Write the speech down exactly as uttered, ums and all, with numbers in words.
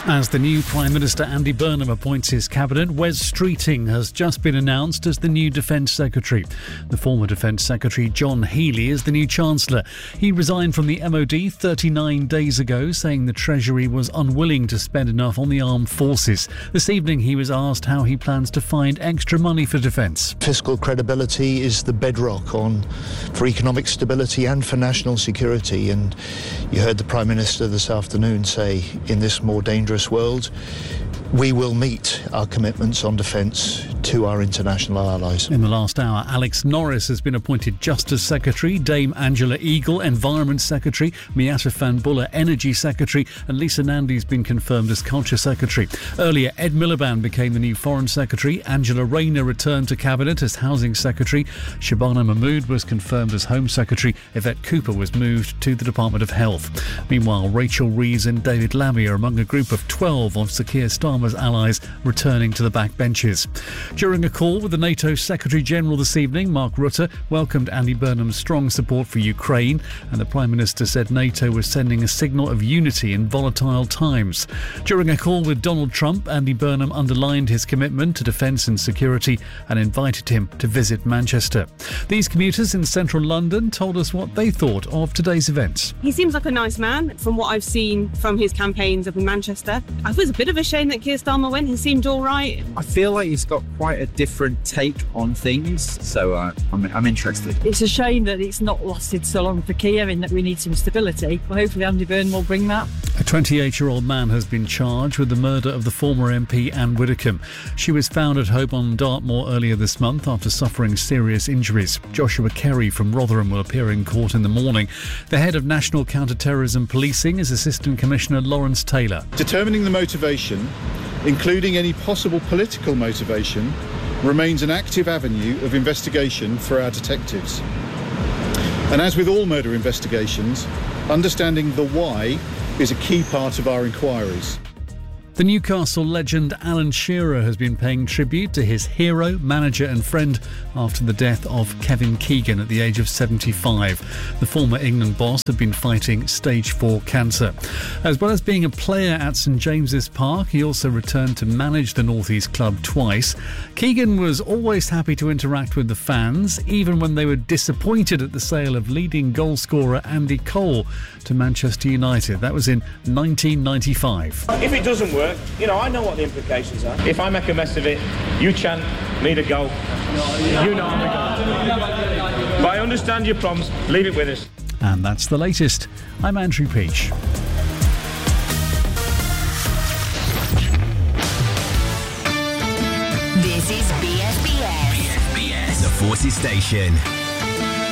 As the new Prime Minister Andy Burnham appoints his cabinet, Wes Streeting has just been announced as the new Defence Secretary. The former Defence Secretary John Healey is the new Chancellor. He resigned from the M O D thirty-nine days ago, saying the Treasury was unwilling to spend enough on the armed forces. This evening he was asked how he plans to find extra money for defence. Fiscal credibility is the bedrock on for economic stability and for national security, and you heard the Prime Minister this afternoon say, in this more dangerous world, we will meet our commitments on defence to our international allies. In the last hour, Alex Norris has been appointed Justice Secretary, Dame Angela Eagle, Environment Secretary, Miata Fanbulla, Energy Secretary, and Lisa Nandy's been confirmed as Culture Secretary. Earlier, Ed Miliband became the new Foreign Secretary, Angela Rayner returned to Cabinet as Housing Secretary, Shabana Mahmood was confirmed as Home Secretary, Yvette Cooper was moved to the Department of Health. Meanwhile, Rachel Reeves and David Lammy are among a group of twelve of Sir Keir Starmer's allies returning to the backbenches. During a call with the NATO Secretary-General this evening, Mark Rutte welcomed Andy Burnham's strong support for Ukraine, and the Prime Minister said NATO was sending a signal of unity in volatile times. During a call with Donald Trump, Andy Burnham underlined his commitment to defence and security and invited him to visit Manchester. These commuters in central London told us what they thought of today's events. He seems like a nice man from what I've seen from his campaigns up in Manchester. I thought it was a bit of a shame that Keir Starmer went. He seemed all right. I feel like he's got quite a different take on things, so uh, I'm, I'm interested. It's a shame that it's not lasted so long for Keir in that we need some stability, but hopefully Andy Burnham will bring that. A twenty-eight-year-old man has been charged with the murder of the former M P Anne Widdecombe. She was found at home on Dartmoor earlier this month after suffering serious injuries. Joshua Kerry from Rotherham will appear in court in the morning. The head of National Counter-Terrorism Policing is Assistant Commissioner Lawrence Taylor. Determining the motivation, including any possible political motivation, remains an active avenue of investigation for our detectives. And as with all murder investigations, understanding the why is a key part of our inquiries. The Newcastle legend Alan Shearer has been paying tribute to his hero, manager and friend after the death of Kevin Keegan at the age of seventy-five. The former England boss had been fighting stage four cancer. As well as being a player at St James's Park, he also returned to manage the North East club twice. Keegan was always happy to interact with the fans, even when they were disappointed at the sale of leading goalscorer Andy Cole to Manchester United. That was in nineteen ninety-five. If it doesn't work, you know, I know what the implications are. If I make a mess of it, you chant, need a goal. You know I'm a goal. But I understand your problems. Leave it with us. And that's the latest. I'm Andrew Peach. This is B S B S. B S B S, the Forces Station.